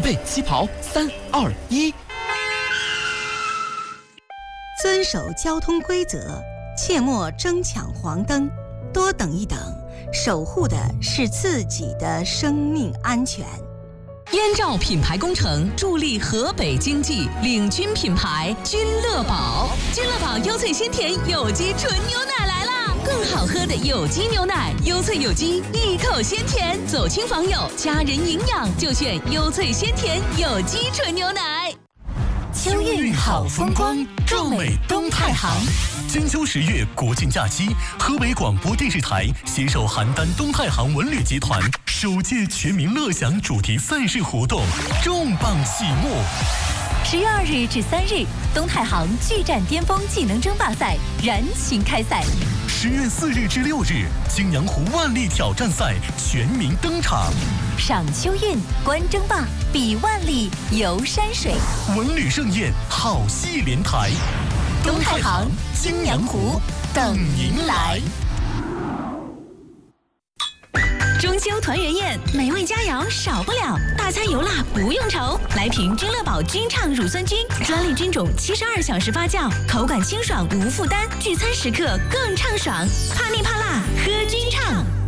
备起跑，3、2、1。 遵守交通规则，切莫争抢黄灯，多等一等，守护的是自己的生命安全。 燕赵品牌工程助力河北经济，领军品牌君乐宝。君乐宝优萃鲜甜有机纯牛奶来啦！更好喝的有机牛奶，优萃有机，一口鲜甜，走亲访友，家人营养就选优萃鲜甜有机纯牛奶。 秋运好风光，壮美东太行。金秋10月国庆假期，河北广播电视台携手邯郸东太行文旅集团首届全民乐享主题赛事活动重磅启幕。 10月2日至3日，东太行巨战巅峰技能争霸赛燃情开赛。 10月4日至6日，泾阳湖万历挑战赛全民登场。 赏秋运，观争霸，比万历，游山水， 文旅盛宴，好戏连台。 东太行，泾阳湖，等您来。中秋团圆宴，美味佳肴少不了，大餐油辣不用愁。来瓶君乐宝君畅乳酸菌，专利菌种，72小时发酵，口感清爽无负担，聚餐时刻更畅爽。怕腻怕辣，喝君畅。